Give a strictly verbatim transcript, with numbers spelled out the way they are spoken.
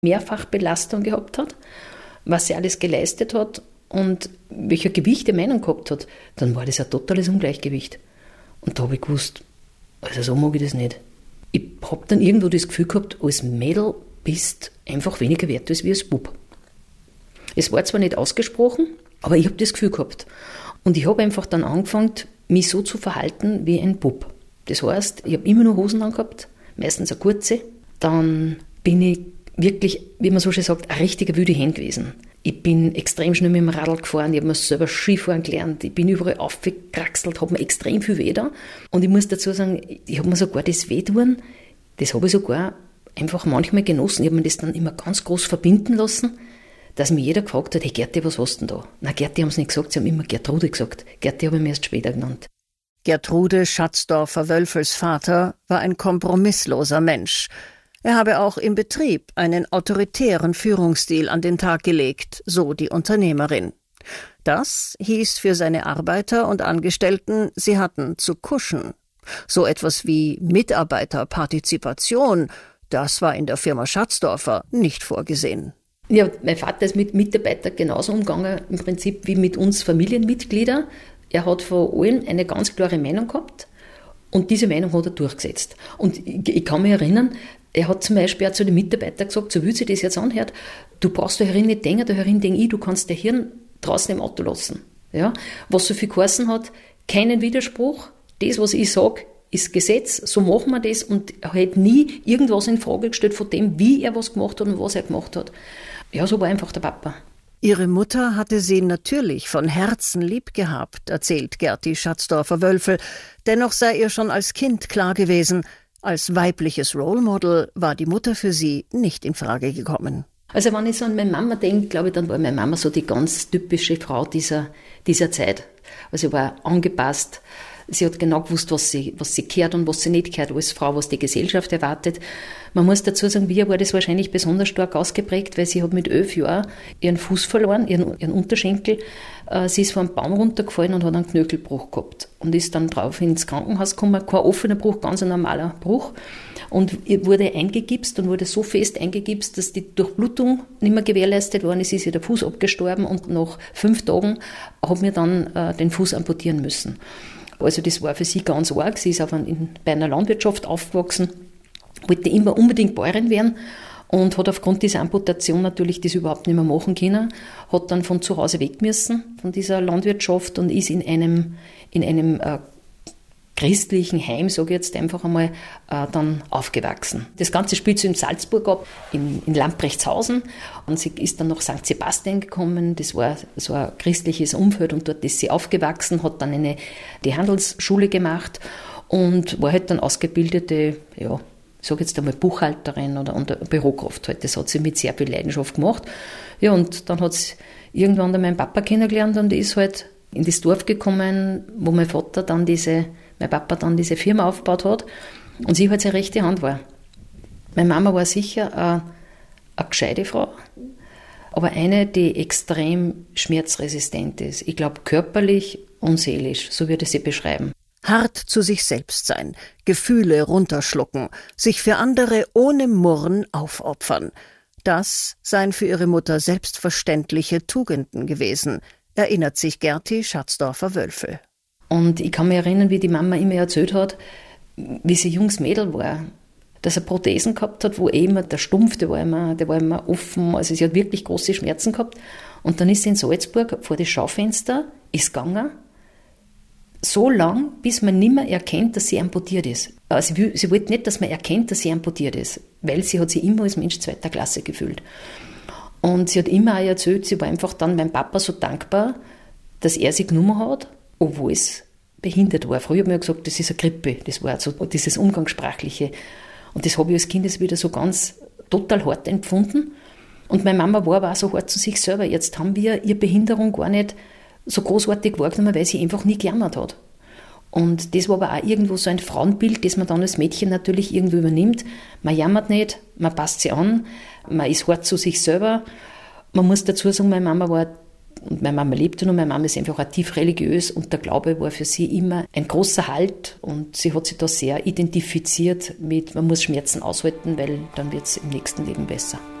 Mehrfachbelastung gehabt hat, was sie alles geleistet hat und welcher Gewicht der Meinung gehabt hat, dann war das ein totales Ungleichgewicht. Und da habe ich gewusst, also so mag ich das nicht. Ich habe dann irgendwo das Gefühl gehabt, als Mädel bist einfach weniger wert als wie als Bub. Es war zwar nicht ausgesprochen, aber ich habe das Gefühl gehabt. Und ich habe einfach dann angefangen, mich so zu verhalten wie ein Bub. Das heißt, ich habe immer nur Hosen angehabt, meistens eine kurze. Dann bin ich wirklich, wie man so schön sagt, ein richtiger wilde Hen gewesen. Ich bin extrem schnell mit dem Radl gefahren, ich habe mir selber Skifahren gelernt, ich bin überall aufgekraxelt, habe mir extrem viel weh da. Und ich muss dazu sagen, ich habe mir sogar das Wehtun, das habe ich sogar einfach manchmal genossen. Ich habe mir das dann immer ganz groß verbinden lassen, dass mir jeder gefragt hat, hey Gerti, was hast du denn da? Nein, Gerti haben sie nicht gesagt, sie haben immer Gertrude gesagt. Gerti habe ich mir erst später genannt. Gertrude Schatzdorfer-Wölfels Vater war ein kompromissloser Mensch. Er habe auch im Betrieb einen autoritären Führungsstil an den Tag gelegt, so die Unternehmerin. Das hieß für seine Arbeiter und Angestellten, sie hatten zu kuschen. So etwas wie Mitarbeiterpartizipation, das war in der Firma Schatzdorfer nicht vorgesehen. Ja, mein Vater ist mit Mitarbeitern genauso umgegangen, im Prinzip wie mit uns Familienmitgliedern. Er hat von allen eine ganz klare Meinung gehabt und diese Meinung hat er durchgesetzt. Und ich, ich kann mich erinnern, er hat zum Beispiel auch zu den Mitarbeitern gesagt, so wie sich das jetzt anhört, du brauchst da herin nicht denken, da herin denke ich, du kannst dein Hirn draußen im Auto lassen. Ja? Was so viel geheißen hat, keinen Widerspruch, das, was ich sage, ist Gesetz, so machen wir das und er hat nie irgendwas in Frage gestellt von dem, wie er was gemacht hat und was er gemacht hat. Ja, so war einfach der Papa. Ihre Mutter hatte sie natürlich von Herzen lieb gehabt, erzählt Gerti Schatzdorfer-Wölfel. Dennoch sei ihr schon als Kind klar gewesen, als weibliches Role Model war die Mutter für sie nicht in Frage gekommen. Also wenn ich so an meine Mama denke, glaube ich, dann war meine Mama so die ganz typische Frau dieser, dieser Zeit. Also sie war angepasst. Sie hat genau gewusst, was sie, was sie gehört und was sie nicht gehört als Frau, was die Gesellschaft erwartet. Man muss dazu sagen, bei ihr war das wahrscheinlich besonders stark ausgeprägt, weil sie hat mit elf Jahren ihren Fuß verloren, ihren, ihren Unterschenkel. Sie ist von einem Baum runtergefallen und hat einen Knöchelbruch gehabt und ist dann drauf ins Krankenhaus gekommen. Kein offener Bruch, ganz ein normaler Bruch. Und wurde eingegipst und wurde so fest eingegipst, dass die Durchblutung nicht mehr gewährleistet worden ist. Ist ihr der Fuß abgestorben und nach fünf Tagen haben wir dann äh, den Fuß amputieren müssen. Also das war für sie ganz arg. Sie ist auch in, bei einer Landwirtschaft aufgewachsen, wollte immer unbedingt Bäuerin werden und hat aufgrund dieser Amputation natürlich das überhaupt nicht mehr machen können. Hat dann von zu Hause weg müssen, von dieser Landwirtschaft und ist in einem, in einem äh, christlichen Heim, sage ich jetzt einfach einmal, äh, dann aufgewachsen. Das Ganze spielt sie in Salzburg ab, in, in Lamprechtshausen. Und sie ist dann nach Sankt Sebastian gekommen. Das war so ein christliches Umfeld und dort ist sie aufgewachsen, hat dann eine, die Handelsschule gemacht und war halt dann ausgebildete, ja, ich sage jetzt einmal Buchhalterin oder, oder Bürokraft halt. Das hat sie mit sehr viel Leidenschaft gemacht. Ja, und dann hat sie irgendwann dann meinen Papa kennengelernt und ist halt in das Dorf gekommen, wo mein Vater dann diese mein Papa dann diese Firma aufgebaut hat und sie halt seine rechte Hand war. Meine Mama war sicher eine, eine gescheite Frau, aber eine, die extrem schmerzresistent ist. Ich glaube körperlich und seelisch, so würde ich sie beschreiben. Hart zu sich selbst sein, Gefühle runterschlucken, sich für andere ohne Murren aufopfern. Das seien für ihre Mutter selbstverständliche Tugenden gewesen, erinnert sich Gerti Schatzdorfer-Wölfel. Und ich kann mich erinnern, wie die Mama immer erzählt hat, wie sie junges Mädel war, dass er Prothesen gehabt hat, wo eh immer der Stumpf, der war immer, der war immer offen, also sie hat wirklich große Schmerzen gehabt. Und dann ist sie in Salzburg vor das Schaufenster, ist gegangen, so lang, bis man nicht mehr erkennt, dass sie amputiert ist. Also sie, sie wollte nicht, dass man erkennt, dass sie amputiert ist, weil sie hat sich immer als Mensch zweiter Klasse gefühlt. Und sie hat immer auch erzählt, sie war einfach dann meinem Papa so dankbar, dass er sie genommen hat, obwohl es behindert war. Früher habe ich gesagt, das ist eine Grippe. Das war so dieses Umgangssprachliche. Und das habe ich als Kind wieder so ganz total hart empfunden. Und meine Mama war aber auch so hart zu sich selber. Jetzt haben wir ihre Behinderung gar nicht so großartig wahrgenommen, weil sie einfach nie gejammert hat. Und das war aber auch irgendwo so ein Frauenbild, das man dann als Mädchen natürlich irgendwo übernimmt. Man jammert nicht, man passt sie an, man ist hart zu sich selber. Man muss dazu sagen, meine Mama war Und meine Mama lebte noch, meine Mama ist einfach auch tief religiös und der Glaube war für sie immer ein großer Halt und sie hat sich da sehr identifiziert mit, man muss Schmerzen aushalten, weil dann wird es im nächsten Leben besser.